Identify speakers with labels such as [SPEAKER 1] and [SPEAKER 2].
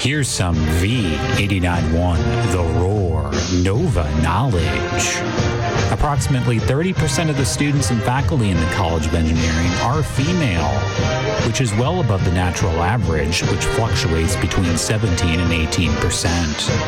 [SPEAKER 1] Here's some V89.1 The Roar Nova knowledge. Approximately 30% of the students and faculty in the College of Engineering are female, which is well above the natural average, which fluctuates between 17 and 18%.